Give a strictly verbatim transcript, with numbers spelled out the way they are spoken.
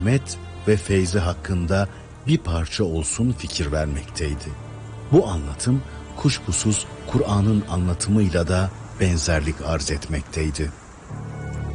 rahmet ve feyzi hakkında bir parça olsun fikir vermekteydi. Bu anlatım kuşkusuz Kur'an'ın anlatımıyla da benzerlik arz etmekteydi.